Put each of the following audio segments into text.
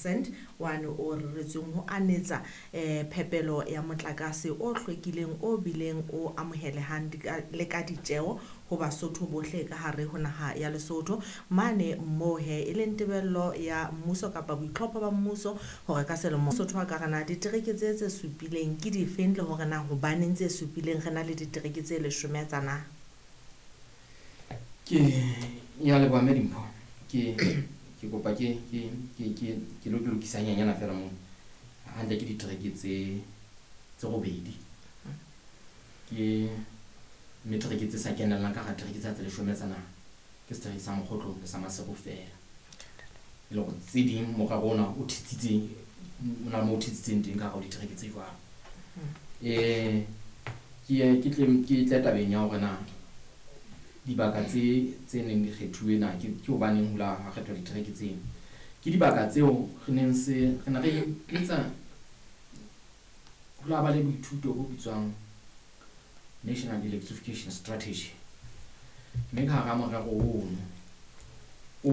Ascend one o reretsweng ho anetsa phepelo ya motlakase o hlwekileng o bileng o amohelehang le ka ditjeo ho Basotho bohle ka hare ho naha ya Lesotho mane mohe e leng tebello ya mmuso kapa boitlhopho ba mmuso hore ka selemo Sotho ka rena ditereke tse supileng ke difeng le hore na hobaneng tse supileng rena le ditereke tse 10 tsana ke ya le bua Medimpho ke kopa ke lo lokisa nyanyana fela mo hantle ke ditereke tse robedi ke metereke tse sa kenelang ka ditereke tsa 10 tsana ke setereke sa Mokgotlo le sa Masego fela le go tse ding mo ga rona o thitsitseng mona mo thitsitseng teng ka go ditereke tse jwang ke tla tabeng ya hore na dibaka tse neng di kgethuwe na ke hobaneng hula ha kgethwa ditereke tseno ke dibaka tseo re na re etsa hula ba le boithuto bo bitswang National Electrification Strategy mme ka hara morero ono o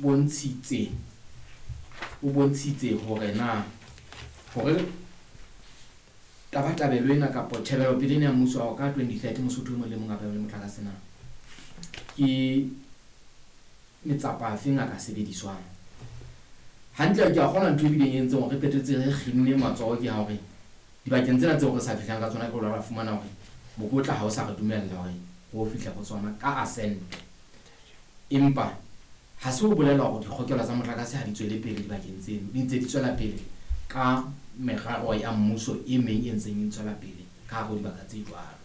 bontshitse hore na hore tabatabelo ena kapa tjhebelo pele ya mmuso wa ka 2030 Mosotho o le mong a le motlakase na ke metsapa afeng a ka sebediswang hantle ke a kgona ntwe bileng entse hore re qetetse re kginne matsoho ke ha hore dibakeng tsena tseo re sa fihlang ka tsona ke lo fumana hore mokotla ha o sa re dumella hore ho fihla go tsona ka Ascend empa ha se ho bolela hore dikgokelo tsa motlakase ha di tswele pele dibakeng tseno di ntse di tswela pele ka meraro ya mmuso e meng e ntseng e tswela pele ka go dibaka tse jwalo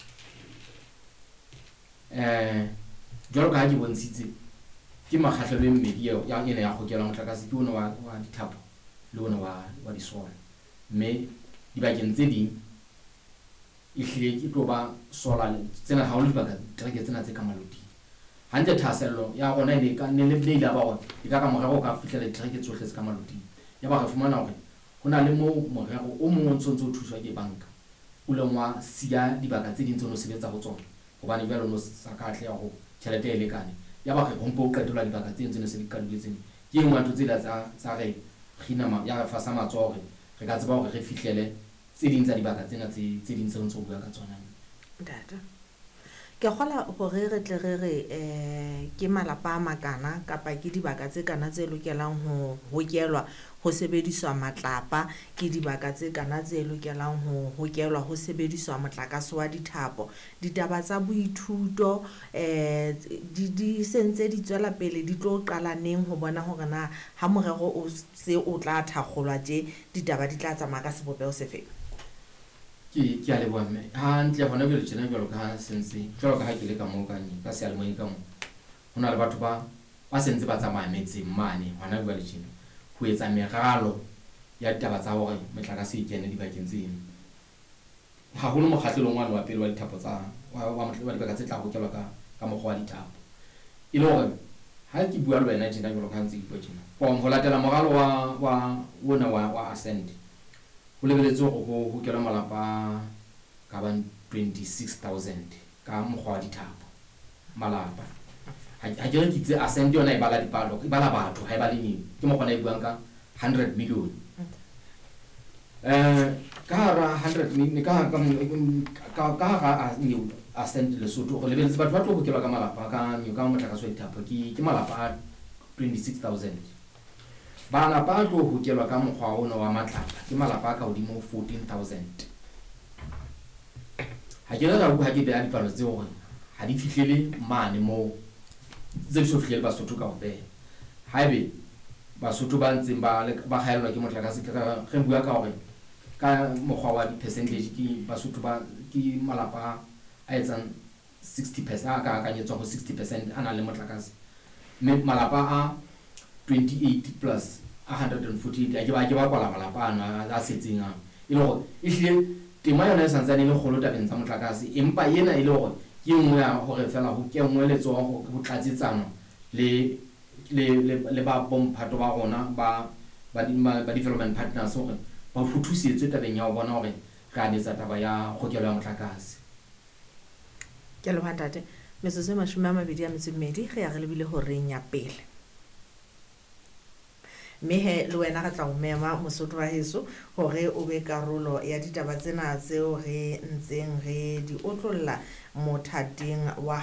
jwalo ka ha ke bontshitse ke makgahlelo e mmedi ya ena ya kgokelo motlakase ke ona wa dithapo le ona wa disola mme dibakeng tse ding ehlile ke tlo ba solar tsena ha o dibaka tereke tsena tse ka malodi hantle thasello ya rona ile ka ne le ile ba hore e ka morero ka fihlela tereke tsohle tse ka malodi ya ba re fumana hore hona le morero o mong o ntse o thuswa ke banka o leng wa siya dibaka tse ding tse no sebetsa ho tsona hobane jwale no sa kahle ya ho tjhelete e lekane ya ba re ho mpo o qetela dibaka tse ntse no se di kaduletseng ke engwe ntho tse tsa re khina ya fa sa matsoho re ka tseba hore re fihlele tse ding tsa dibaka tsena tse ding tse ntse o bua ka tsona data ke kgola hore re tle re ke malapa a makana kapa ke dibaka tse kana tse lokelang ho hokelwa ho sebediswa matlapa ke dibaka tse kana tse lokelang ho hokelwa ho sebediswa motlakase wa dithapo ditaba tsa boithuto di sentse di tswela pele di tlo qala neng ho bona hore na ha morero o se o tla thakgolwa je ditaba di tla tsamaya ka sebopeo se feng ke a le bua mme hantle hona jwale tjena jwalo ka sense jwalo ka ha ke le ka mo ka se le mo ka mo hona le batho ba sentse ba tsamaya metseng mane hona jwale tjena ho etsa meralo ya ditaba tsa hore motlakase e kene dibakeng tseno ha holo mokgahlelong wa pele wa dithapo tsa wa dibaka tse tla hokelwa ka mokgwa wa dithapo e le hore ha ke bua le wena tjena jwalo ka ntse ke bua tjena ho latela moralo wa Ascend ho lebeletswe go kela malapa ka ba 26,000 ka mokgwa wa dithapo malapa ha ke re kitse Ascend yona e bala dipalo e bala batho ha e bale neng ke mo gona e buang ka 100 million ka hara 100 million ka hara Ascend Lesotho go lebeletse batho ba tlo go kelwa ka malapa ka motlakase wa dithapo ke malapa a 26,000 bana ba tlo hokelwa ka mokgwa ona wa matlapa ke malapa ka hodimo 14,000 ha ke ra ha ke beha dipalo tse hore ha di fihlele mane mo tse so fihlele Basotho ka ofela haebe Basotho ba ntseng ba khaelwa ke motlakase re bua ka hore ka mokgwa wa di percentage ke Basotho ba ke malapa a etsang 60% a ka akanyetswa go 60% ana le motlakase mme malapa a 28 plus 148 a ke ba kwala malapa ana a setseng a ile gore e hlile tema yona e santsane le kgolo tabeng tsa motlakase empa yena ile gore ke nngwe ya hore fela ho ke nngwe letsoho ho tlatsetsana le ba bomphato ba rona ba development partners hore ba futhusetswe tabeng ya ho bona hore ka netsa taba ya khokelo ya motlakase ke lo hatate metsotso 22 re ya re lebile ho reng ya pele mme he le wena re tla o mema Mosotho wa heso hore o be karolo ya ditaba tsena tseo re ntseng re di otlolla mothating wa